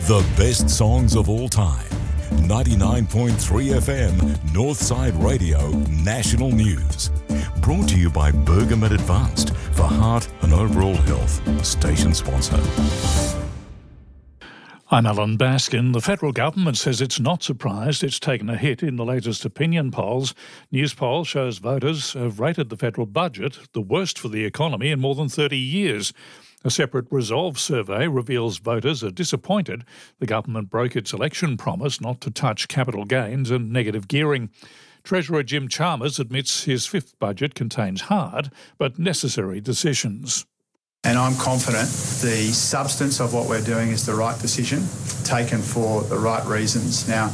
The best songs of all time. 99.3 FM, Northside Radio, National News. Brought to you by Bergamet Advanced for heart and overall health. Station sponsor. I'm Alan Baskin. The federal government says it's not surprised it's taken a hit in the latest opinion polls. Newspoll shows voters have rated the federal budget the worst for the economy in more than 30 years. A separate Resolve survey reveals voters are disappointed the government broke its election promise not to touch capital gains and negative gearing. Treasurer Jim Chalmers admits his fifth budget contains hard but necessary decisions. And I'm confident the substance of what we're doing is the right decision, taken for the right reasons. Now,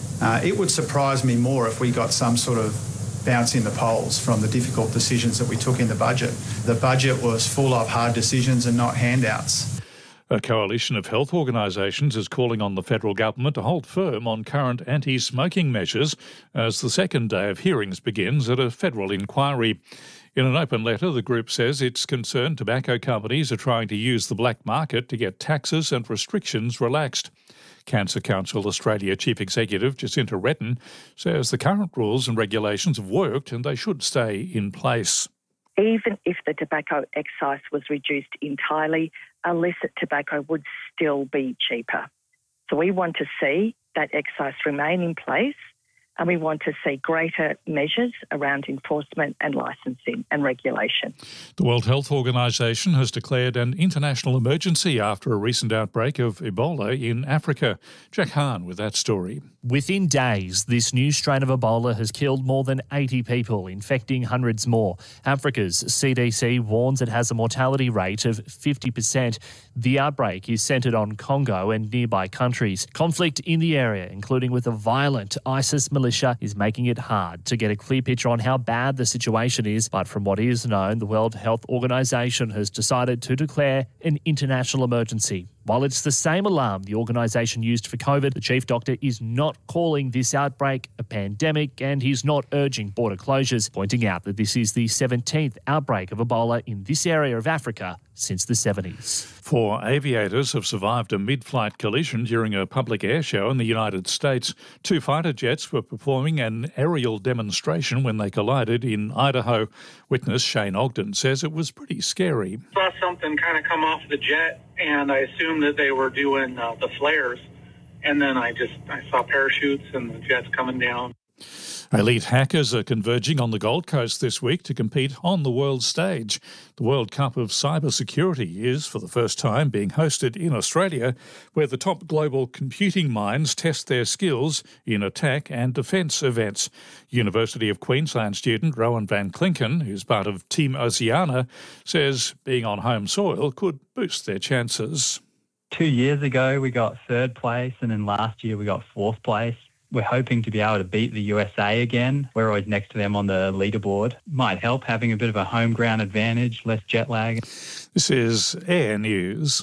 it would surprise me more if we got some sort of bounce in the polls from the difficult decisions that we took in the budget. The budget was full of hard decisions and not handouts. A coalition of health organisations is calling on the federal government to hold firm on current anti-smoking measures as the second day of hearings begins at a federal inquiry. In an open letter, the group says it's concerned tobacco companies are trying to use the black market to get taxes and restrictions relaxed. Cancer Council Australia Chief Executive Jacinta Retton says the current rules and regulations have worked and they should stay in place. Even if the tobacco excise was reduced entirely, illicit tobacco would still be cheaper. So we want to see that excise remain in place, and we want to see greater measures around enforcement and licensing and regulation. The World Health Organization has declared an international emergency after a recent outbreak of Ebola in Africa. Jack Hahn with that story. Within days, this new strain of Ebola has killed more than 80 people, infecting hundreds more. Africa's CDC warns it has a mortality rate of 50%. The outbreak is centred on Congo and nearby countries. Conflict in the area, including with a violent ISIS militia, is making it hard to get a clear picture on how bad the situation is. But from what is known, the World Health Organization has decided to declare an international emergency. While it's the same alarm the organisation used for COVID, the chief doctor is not calling this outbreak a pandemic and he's not urging border closures, pointing out that this is the 17th outbreak of Ebola in this area of Africa since the 70s. 4 aviators have survived a mid-flight collision during a public air show in the United States. 2 fighter jets were performing an aerial demonstration when they collided in Idaho. Witness Shane Ogden says it was pretty scary. Saw something kind of come off the jet, and I assumed that they were doing the flares. And then I saw parachutes and the jets coming down. Elite hackers are converging on the Gold Coast this week to compete on the world stage. The World Cup of Cybersecurity is, for the first time, being hosted in Australia, where the top global computing minds test their skills in attack and defence events. University of Queensland student Rowan Van Klinken, who's part of Team Oceania, says being on home soil could boost their chances. 2 years ago, we got 3rd place, and then last year we got 4th place. We're hoping to be able to beat the USA again. We're always next to them on the leaderboard. Might help having a bit of a home ground advantage, less jet lag. This is Air News.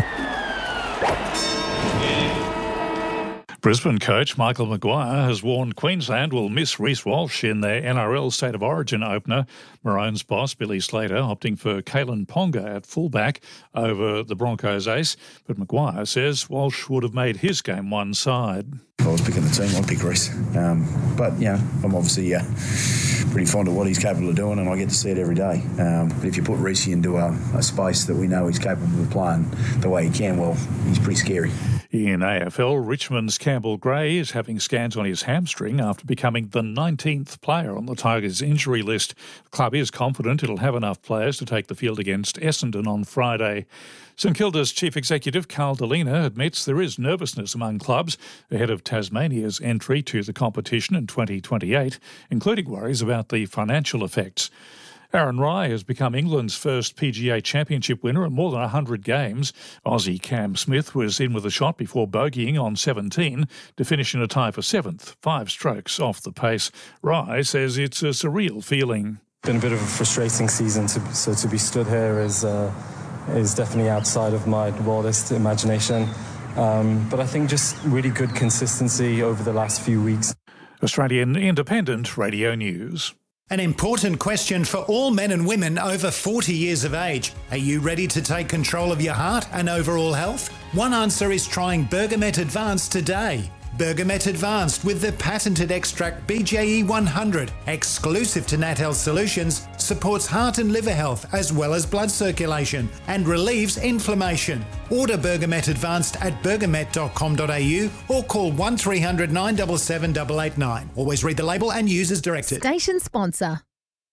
Brisbane coach Michael Maguire has warned Queensland will miss Reece Walsh in their NRL State of Origin opener. Maroons boss Billy Slater opting for Kalen Ponga at fullback over the Broncos ace, but Maguire says Walsh would have made his game one side. If I was picking the team, I'd pick Reece. But, you know, I'm obviously pretty fond of what he's capable of doing, and I get to see it every day. But if you put Reece into a space that we know he's capable of playing the way he can, well, he's pretty scary. In AFL, Richmond's Campbell Gray is having scans on his hamstring after becoming the 19th player on the Tigers' injury list. The club is confident it'll have enough players to take the field against Essendon on Friday. St Kilda's chief executive Carl Delina admits there is nervousness among clubs ahead of Tasmania's entry to the competition in 2028, including worries about the financial effects. Aaron Rai has become England's first PGA Championship winner in more than 100 games. Aussie Cam Smith was in with a shot before bogeying on 17 to finish in a tie for 7th, 5 strokes off the pace. Rai says it's a surreal feeling. Been a bit of a frustrating season, so to be stood here is definitely outside of my wildest imagination. But I think just really good consistency over the last few weeks. Australian Independent Radio News. An important question for all men and women over 40 years of age. Are you ready to take control of your heart and overall health? One answer is trying Bergamet Advanced today. Bergamet Advanced with the patented extract BJE 100, exclusive to NatHealth Solutions, supports heart and liver health as well as blood circulation and relieves inflammation. Order Bergamet Advanced at bergamet.com.au or call 1300 977 889. Always read the label and use as directed. Station sponsor.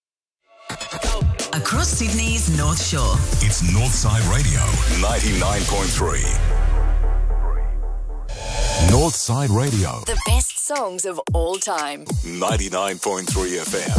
Across Sydney's North Shore. It's Northside Radio 99.3. Northside Radio. The best songs of all time. 99.3 FM.